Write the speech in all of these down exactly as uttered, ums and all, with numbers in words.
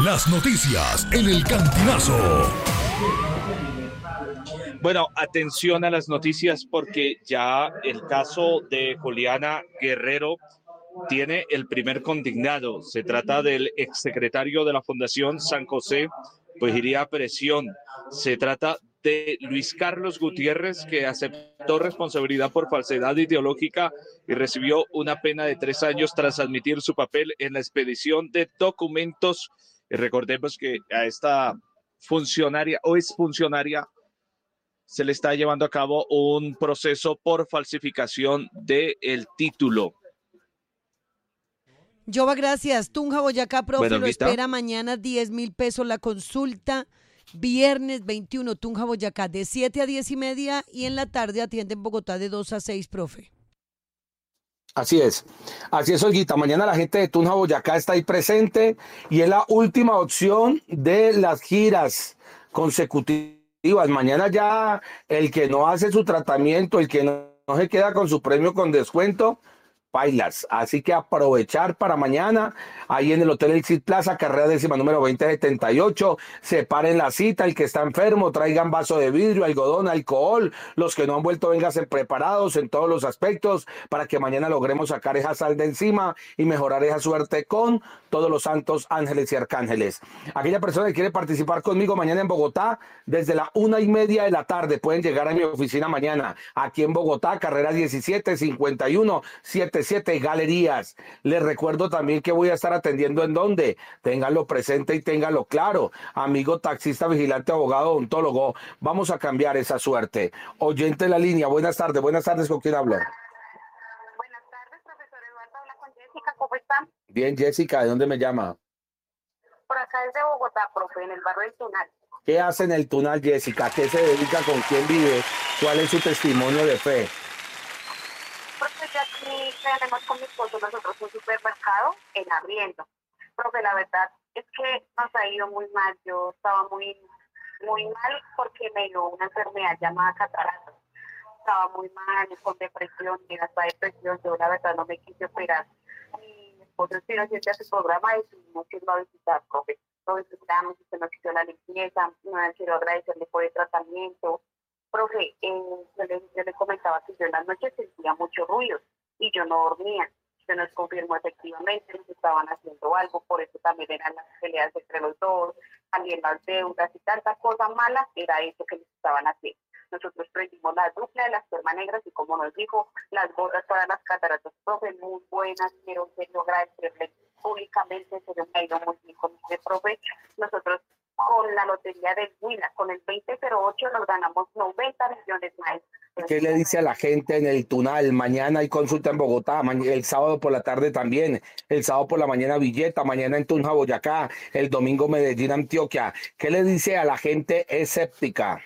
Las noticias en el Cantinazo. Bueno, atención a las noticias porque ya el caso de Juliana Guerrero tiene el primer condenado. Se trata del exsecretario de la Fundación San José, pues iría a prisión. Se trata de Luis Carlos Gutiérrez, que aceptó responsabilidad por falsedad ideológica y recibió una pena de tres años tras admitir su papel en la expedición de documentos. Y recordemos que a esta funcionaria o exfuncionaria se le está llevando a cabo un proceso por falsificación del título. Jova, gracias. Tunja, Boyacá, profe, Bueno, lo Olguita. espera mañana diez mil pesos la consulta. Viernes veintiuno, Tunja, Boyacá, de siete a diez y media y en la tarde atiende en Bogotá de dos a seis, profe. Así es, así es, Olguita. Mañana la gente de Tunja, Boyacá está ahí presente y es la última opción de las giras consecutivas. Mañana ya el que no hace su tratamiento, el que no, no se queda con su premio con descuento, bailas. Así que aprovechar para mañana, ahí en el Hotel Exit Plaza, carrera décima número veinte setenta y ocho, separen la cita, el que está enfermo, traigan vaso de vidrio, algodón, alcohol, los que no han vuelto, vénganse preparados en todos los aspectos, para que mañana logremos sacar esa sal de encima y mejorar esa suerte con todos los santos ángeles y arcángeles. Aquella persona que quiere participar conmigo mañana en Bogotá, desde la una y media de la tarde, pueden llegar a mi oficina mañana, aquí en Bogotá, carrera diecisiete cincuenta y uno setenta y siete Galerías. Les recuerdo también que voy a estar atendiendo en dónde. Ténganlo presente y ténganlo claro. Amigo taxista, vigilante, abogado, odontólogo, vamos a cambiar esa suerte. Oyente en la línea, buenas tardes, buenas tardes, ¿con quién hablo? Buenas tardes, profesor Eduardo, habla con Jessica, ¿cómo está? Bien, Jessica, ¿de dónde me llama? Por acá desde Bogotá, profe, en el barrio del Tunal. ¿Qué hace en el Tunal, Jessica? ¿Qué se dedica? ¿Con quién vive? ¿Cuál es su testimonio de fe? Profe, ya aquí tenemos con mi esposo nosotros un supermercado en arriendo. Profe, la verdad es que nos ha ido muy mal. Yo estaba muy, muy mal porque me dio una enfermedad llamada catarata. Estaba muy mal, con depresión, y hasta depresión. Yo la verdad no me quise operar. Mi esposo sí nos hizo su programa y decidimos irlo a visitar, profe. Lo visitamos, usted nos hizo la limpieza, no quiero agradecerle por el tratamiento. Profe, eh, yo, le, yo le comentaba que yo en las noches sentía mucho ruido y yo no dormía. Se nos confirmó efectivamente que estaban haciendo algo, por eso también eran las peleas entre los dos, también las deudas y tantas cosas malas, era eso que les estaban haciendo. Nosotros prendimos la dupla de las termas negras y como nos dijo, las gotas para las cataratas, profe, muy buenas, quiero agradecerle públicamente, se me ha ido muy bien con este profe. Nosotros con la lotería del Huila, con el veinte cero ocho nos ganamos noventa millones más. ¿Qué le dice a la gente en el Tunal? Mañana hay consulta en Bogotá, el sábado por la tarde también, el sábado por la mañana Villeta, mañana en Tunja, Boyacá, el domingo Medellín, Antioquia. ¿Qué le dice a la gente escéptica?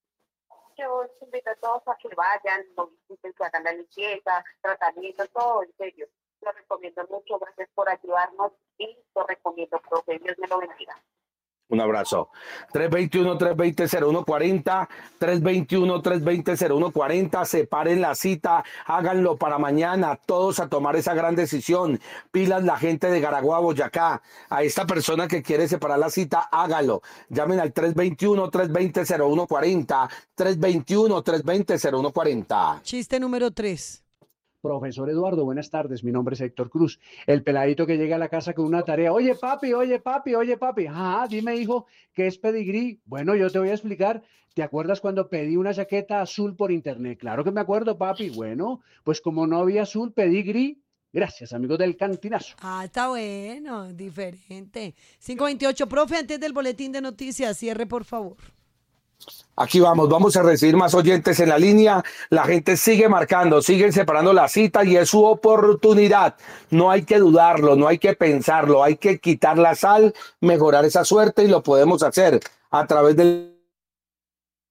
Yo les invito a todos a que vayan, lo visiten, que hagan la limpieza, tratamiento, todo en serio. Lo recomiendo mucho, gracias por ayudarnos y lo recomiendo, profe, Dios me lo bendiga. Un abrazo. tres veintiuno, tres veinte, cero uno cuarenta, tres veintiuno, tres veinte, cero uno cuarenta. Separen la cita, háganlo para mañana, todos a tomar esa gran decisión. Pilas la gente de Garagua, Boyacá. A esta persona que quiere separar la cita, hágalo. Llamen al tres veintiuno, tres veinte, cero uno cuarenta, tres veintiuno, tres veinte, cero uno cuarenta. Chiste número tres. Profesor Eduardo, buenas tardes, mi nombre es Héctor Cruz. El peladito que llega a la casa con una tarea, oye papi, oye papi, oye papi, ah, dime hijo, ¿qué es pedigrí? Bueno, yo te voy a explicar. ¿Te acuerdas cuando pedí una chaqueta azul por internet? Claro que me acuerdo, papi. Bueno, pues como no había azul, pedí gris. Gracias, amigos del Cantinazo. Ah, está bueno, diferente. cinco veintiocho, profe, antes del boletín de noticias, cierre por favor. Aquí vamos, vamos a recibir más oyentes en la línea. La gente sigue marcando, siguen separando la cita y es su oportunidad. No hay que dudarlo, no hay que pensarlo, hay que quitar la sal, mejorar esa suerte y lo podemos hacer a través del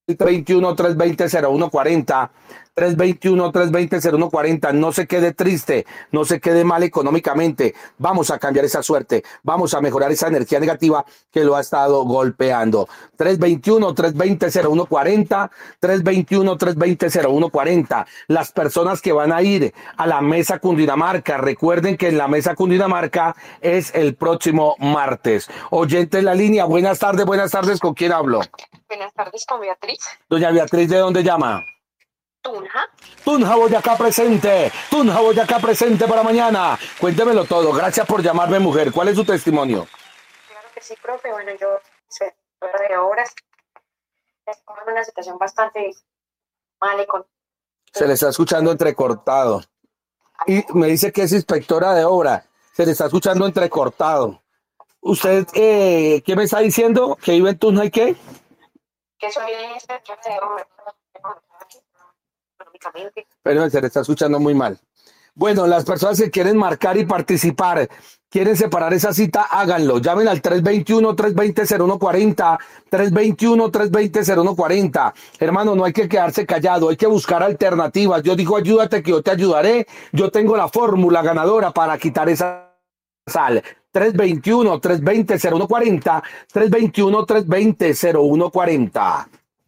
tres veintiuno, tres veinte, cero uno cuarenta, tres veintiuno, tres veinte, cero uno cuarenta. No se quede triste, no se quede mal económicamente. Vamos a cambiar esa suerte, vamos a mejorar esa energía negativa que lo ha estado golpeando. tres veintiuno, tres veinte, cero uno cuarenta, tres veintiuno, tres veinte, cero uno cuarenta. Las personas que van a ir a la Mesa Cundinamarca, recuerden que en la Mesa Cundinamarca es el próximo martes. Oyente en la línea, buenas tardes, buenas tardes, ¿con quién hablo? Buenas tardes, con Beatriz. Doña Beatriz, ¿de dónde llama? Tunja. Tunja Boyacá presente, Tunja Boyacá presente para mañana. Cuéntemelo todo, gracias por llamarme, mujer. ¿Cuál es su testimonio? Claro que sí, profe. Bueno, yo soy inspectora de obras. Estamos en una situación bastante mal con. Se le está escuchando entrecortado. Y me dice que es inspectora de obra. Se le está escuchando entrecortado. ¿Usted eh, qué me está diciendo? ¿Que vive en Tunja y qué? Que soy inspectora de obras. Económicamente. Pero se le está escuchando muy mal. Bueno, las personas que quieren marcar y participar, quieren separar esa cita, háganlo. Llamen al tres veintiuno, tres veinte, cero uno cuarenta, tres veintiuno, tres veinte, cero uno cuarenta. Hermano, no hay que quedarse callado, hay que buscar alternativas. Yo digo, ayúdate que yo te ayudaré. Yo tengo la fórmula ganadora para quitar esa sal. tres veintiuno, tres veinte, cero uno cuarenta, tres veintiuno, tres veinte, cero uno cuarenta.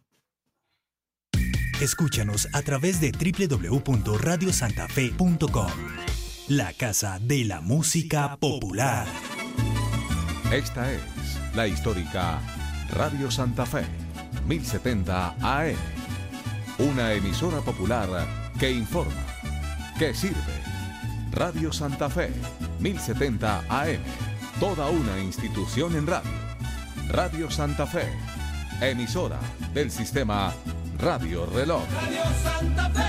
Escúchanos a través de doble u doble u doble u punto radio santa fe punto com, la casa de la música popular. Esta es la histórica Radio Santa Fe, mil setenta A M, una emisora popular que informa, que sirve. Radio Santa Fe, mil setenta A M, toda una institución en radio. Radio Santa Fe, emisora del sistema Radio Reloj. Radio Santa Fe,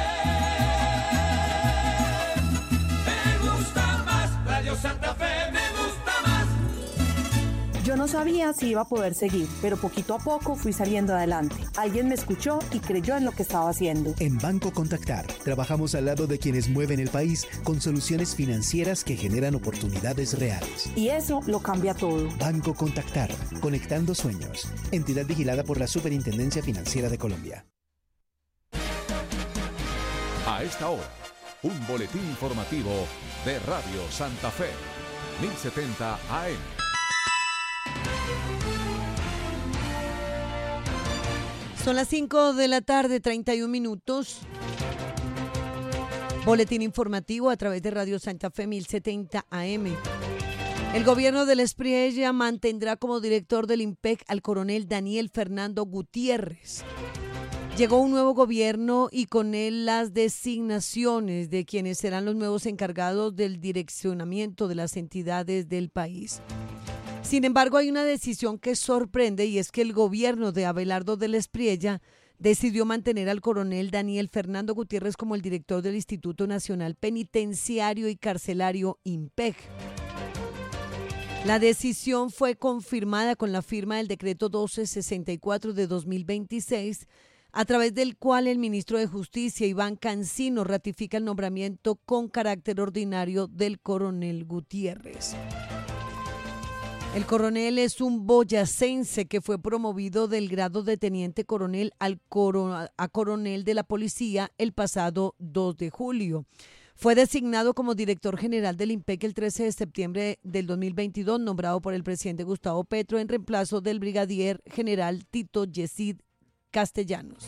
me gusta más. Radio Santa Fe, me gusta más. Yo no sabía si iba a poder seguir, pero poquito a poco fui saliendo adelante. Alguien me escuchó y creyó en lo que estaba haciendo. En Banco Contactar, trabajamos al lado de quienes mueven el país con soluciones financieras que generan oportunidades reales. Y eso lo cambia todo. Banco Contactar, conectando sueños. Entidad vigilada por la Superintendencia Financiera de Colombia. A esta hora, un boletín informativo de Radio Santa Fe, mil setenta A M. Son las cinco de la tarde, treinta y un minutos. Boletín informativo a través de Radio Santa Fe mil setenta A M. El gobierno del Espriella mantendrá como director del IMPEC al coronel Daniel Fernando Gutiérrez. Llegó un nuevo gobierno y con él las designaciones de quienes serán los nuevos encargados del direccionamiento de las entidades del país. Sin embargo, hay una decisión que sorprende y es que el gobierno de Abelardo del Espriella decidió mantener al coronel Daniel Fernando Gutiérrez como el director del Instituto Nacional Penitenciario y Carcelario IMPEC. La decisión fue confirmada con la firma del decreto doce sesenta y cuatro de dos mil veintiséis, a través del cual el ministro de Justicia, Iván Cancino, ratifica el nombramiento con carácter ordinario del coronel Gutiérrez. El coronel es un boyacense que fue promovido del grado de teniente coronel al coro, a coronel de la policía el pasado dos de julio. Fue designado como director general del IMPEC el trece de septiembre del dos mil veintidós, nombrado por el presidente Gustavo Petro en reemplazo del brigadier general Tito Yesid Castellanos.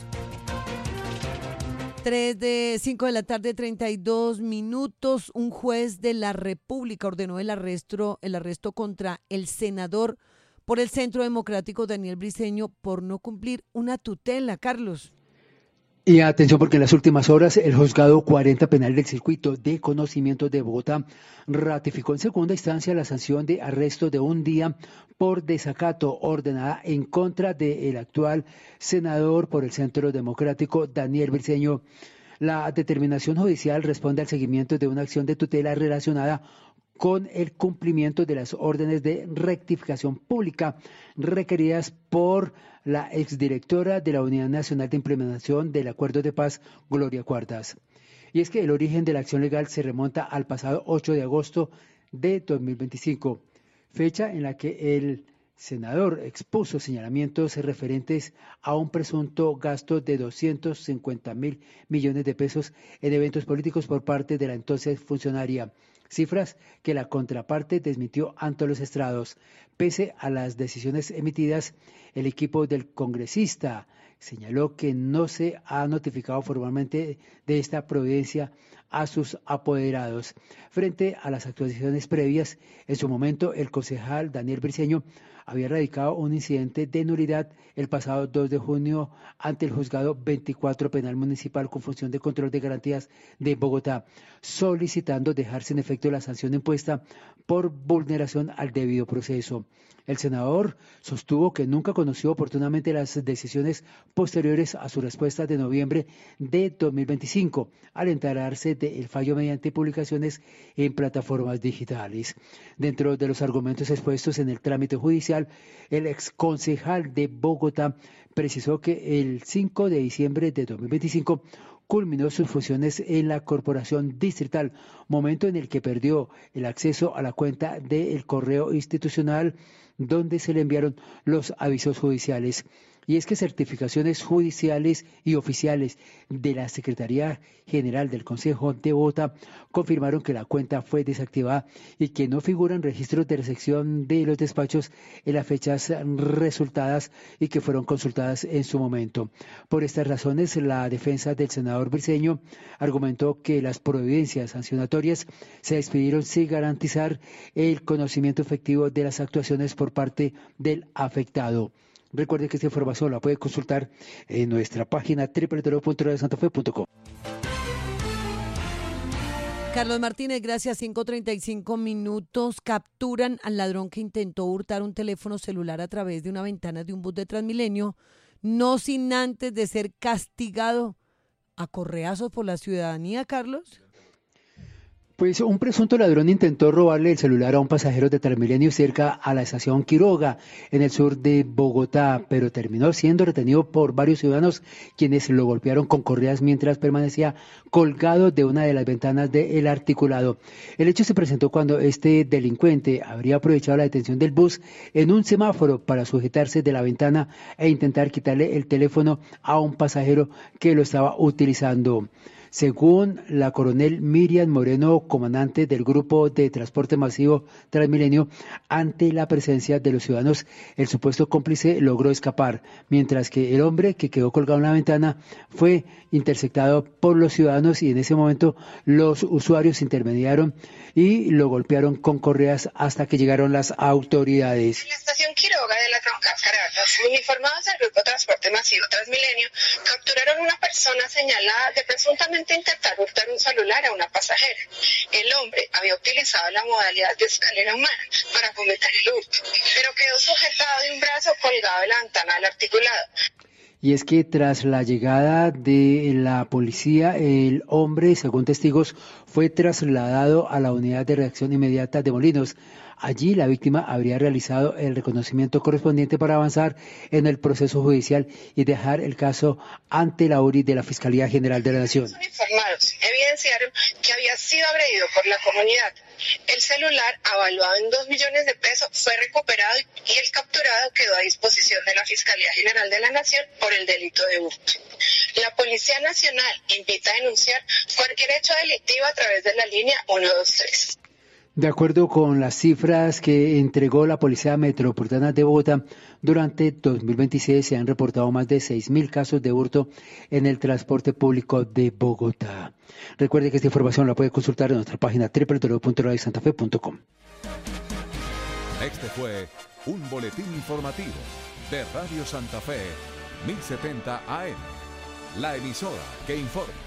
tres de cinco de la tarde, treinta y dos minutos. Un juez de la República ordenó el arresto, el arresto contra el senador por el Centro Democrático Daniel Briceño por no cumplir una tutela. Carlos. Y atención porque en las últimas horas el juzgado cuarenta penal del circuito de conocimiento de Bogotá ratificó en segunda instancia la sanción de arresto de un día por desacato ordenada en contra del actual senador por el Centro Democrático Daniel Briceño. La determinación judicial responde al seguimiento de una acción de tutela relacionada con el cumplimiento de las órdenes de rectificación pública requeridas por la exdirectora de la Unidad Nacional de Implementación del Acuerdo de Paz, Gloria Cuartas. Y es que el origen de la acción legal se remonta al pasado ocho de agosto de dos mil veinticinco, fecha en la que el senador expuso señalamientos referentes a un presunto gasto de doscientos cincuenta mil millones de pesos en eventos políticos por parte de la entonces funcionaria, cifras que la contraparte desmintió ante los estrados. Pese a las decisiones emitidas, el equipo del congresista señaló que no se ha notificado formalmente de esta providencia a sus apoderados. Frente a las actuaciones previas, en su momento el concejal Daniel Briceño había radicado un incidente de nulidad el pasado dos de junio ante el juzgado veinticuatro penal municipal con función de control de garantías de Bogotá, solicitando dejar sin efecto la sanción impuesta por vulneración al debido proceso. El senador sostuvo que nunca conoció oportunamente las decisiones posteriores a su respuesta de noviembre de dos mil veinticinco, al enterarse del fallo mediante publicaciones en plataformas digitales. Dentro de los argumentos expuestos en el trámite judicial, el exconcejal de Bogotá precisó que el cinco de diciembre de dos mil veinticinco culminó sus funciones en la Corporación Distrital, momento en el que perdió el acceso a la cuenta del correo institucional donde se le enviaron los avisos judiciales. Y es que certificaciones judiciales y oficiales de la Secretaría General del Consejo de Bogotá confirmaron que la cuenta fue desactivada y que no figuran registros de recepción de los despachos en las fechas resultadas y que fueron consultadas en su momento. Por estas razones, la defensa del senador Briceño argumentó que las providencias sancionatorias se despidieron sin garantizar el conocimiento efectivo de las actuaciones por parte del afectado. Recuerde que esta información la puede consultar en nuestra página doble u doble u doble u punto radio santa fe punto com. Carlos Martínez, gracias. cinco treinta y cinco minutos. Capturan al ladrón que intentó hurtar un teléfono celular a través de una ventana de un bus de Transmilenio, no sin antes de ser castigado a correazos por la ciudadanía, Carlos. Pues un presunto ladrón intentó robarle el celular a un pasajero de Transmilenio cerca a la estación Quiroga, en el sur de Bogotá, pero terminó siendo retenido por varios ciudadanos quienes lo golpearon con correas mientras permanecía colgado de una de las ventanas del articulado. El hecho se presentó cuando este delincuente habría aprovechado la detención del bus en un semáforo para sujetarse de la ventana e intentar quitarle el teléfono a un pasajero que lo estaba utilizando. Según la coronel Miriam Moreno, comandante del Grupo de Transporte Masivo Transmilenio, ante la presencia de los ciudadanos, el supuesto cómplice logró escapar, mientras que el hombre que quedó colgado en la ventana fue interceptado por los ciudadanos y en ese momento los usuarios intermediaron y lo golpearon con correas hasta que llegaron las autoridades. En la estación Quiroga de la Troncal Caracas, uniformados del Grupo Transporte Masivo Transmilenio capturaron una persona señalada de presuntamente intentar hurtar un celular a una pasajera. El hombre había utilizado la modalidad de escalera humana para cometer el hurto, pero quedó sujetado de un brazo colgado de la ventana del articulado. Y es que tras la llegada de la policía, el hombre, según testigos, fue trasladado a la unidad de reacción inmediata de Molinos. Allí la víctima habría realizado el reconocimiento correspondiente para avanzar en el proceso judicial y dejar el caso ante la U R I de la Fiscalía General de la Nación. Los uniformados evidenciaron que había sido agredido por la comunidad. El celular, avaluado en dos millones de pesos, fue recuperado y el capturado quedó a disposición de la Fiscalía General de la Nación por el delito de hurto. La Policía Nacional invita a denunciar cualquier hecho delictivo a través de la línea uno dos tres. De acuerdo con las cifras que entregó la Policía Metropolitana de Bogotá, durante dos mil veintiséis se han reportado más de seis mil casos de hurto en el transporte público de Bogotá. Recuerde que esta información la puede consultar en nuestra página doble u doble u doble u punto radio santa fe punto com. Este fue un boletín informativo de Radio Santa Fe, mil setenta A M, la emisora que informa.